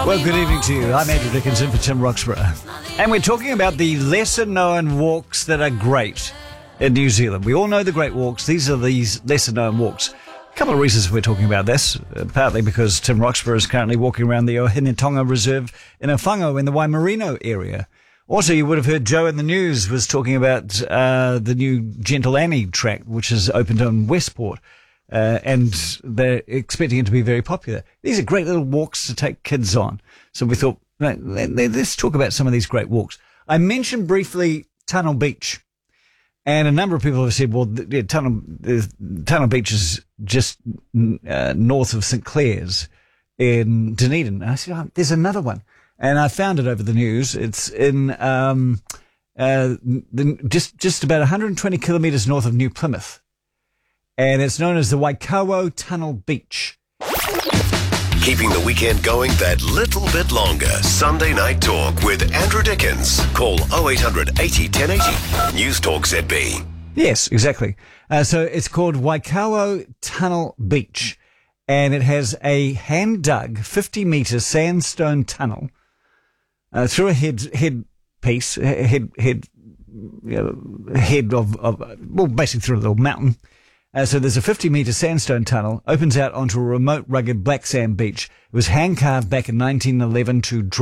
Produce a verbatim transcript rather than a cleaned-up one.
Well, good evening to you. I'm Andrew Dickinson for Tim Roxburgh. And we're talking about the lesser-known walks that are great in New Zealand. We all know the great walks. These are these lesser-known walks. A couple of reasons we're talking about this. Uh, partly because Tim Roxburgh is currently walking around the Ohinetonga Reserve in Awhango in the Waimarino area. Also, you would have heard Joe in the news was talking about uh, the new Gentle Annie track, which is opened on Westport. Uh, and they're expecting it to be very popular. These are great little walks to take kids on. So we thought, let, let, let's talk about some of these great walks. I mentioned briefly Tunnel Beach. And a number of people have said, well, the, the Tunnel, the Tunnel Beach is just uh, north of St Clair's in Dunedin. And I said, oh, there's another one. And I found it over the news. It's in um, uh, the, just, just about one hundred twenty kilometres north of New Plymouth. And it's known as the Waikawa Tunnel Beach. Keeping the weekend going that little bit longer. Sunday Night Talk with Andrew Dickens. Call oh eight hundred eighty ten eighty. News Talk Z B. Yes, exactly. Uh, so it's called Waikawa Tunnel Beach. And it has a hand-dug fifty metre sandstone tunnel uh, through a head, head piece, head, head, you know, head of, of, well, basically through a little mountain. Uh, so there's a fifty metre sandstone tunnel, opens out onto a remote, rugged black sand beach. It was hand-carved back in nineteen eleven to